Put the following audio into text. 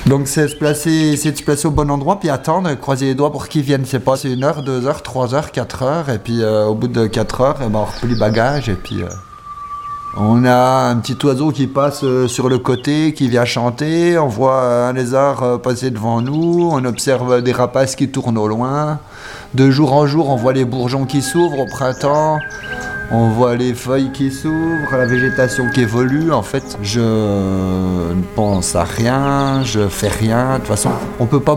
Donc c'est essayer de se placer au bon endroit, puis attendre, croiser les doigts pour qu'ils viennent. C'est pas, c'est 1 heure, 2 heures, 3 heures, 4 heures, et puis au bout de 4 heures, on replie les bagages, et puis on a un petit oiseau qui passe sur le côté, qui vient chanter, on voit un lézard passer devant nous, on observe des rapaces qui tournent au loin. De jour en jour, on voit les bourgeons qui s'ouvrent au printemps. On voit les feuilles qui s'ouvrent, la végétation qui évolue. En fait, je ne pense à rien, je fais rien. De toute façon, on peut pas